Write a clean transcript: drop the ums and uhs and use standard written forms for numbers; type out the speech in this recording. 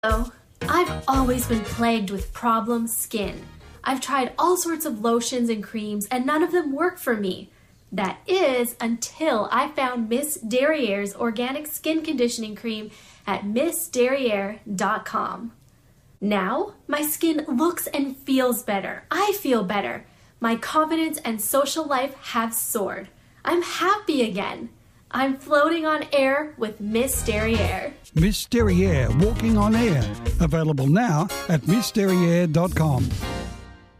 Oh, I've always been plagued with problem skin. I've tried all sorts of lotions and creams and none of them work for me. That is until I found Miss Derriere's organic skin conditioning cream at missderriere.com. Now, my skin looks and feels better. I feel better. My confidence and social life have soared. I'm happy again. I'm floating on air with Miss Derriere. Miss Derriere, walking on air. Available now at missderriere.com.